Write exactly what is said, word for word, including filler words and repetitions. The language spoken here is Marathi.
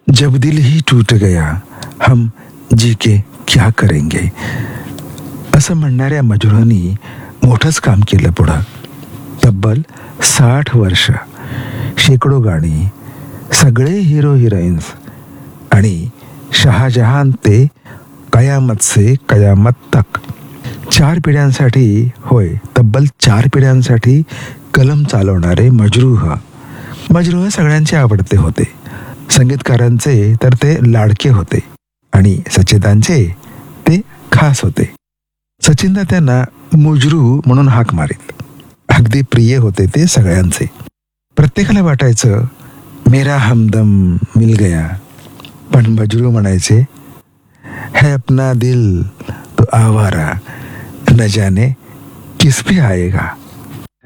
जब दिल ही टूट गया हम जी के क्या करेंगे, असं म्हणणाऱ्या मजरूनी मोठंच काम केलं पुढं. तब्बल साठ वर्ष, शेकडो गाणी, सगळे हिरो हिरोईन्स आणि शहाजहान ते कयामत से कयामत तक, चार पिढ्यांसाठी, होय तब्बल चार पिढ्यांसाठी कलम चालवणारे मजरूह. मजरूह सगळ्यांचे आवडते होते. संगीतकारांचे तर ते लाडके होते आणि सचेतांचे ते खास होते. सचिनदा त्यांना मुजरू म्हणून हाक मारीत. अगदी प्रिय होते ते सगळ्यांचे. प्रत्येकाला वाटायचं मेरा हमदम मिल गया, पण मजरू म्हणायचे है अपना दिल तो आवारा, न जाने किस पे आएगा.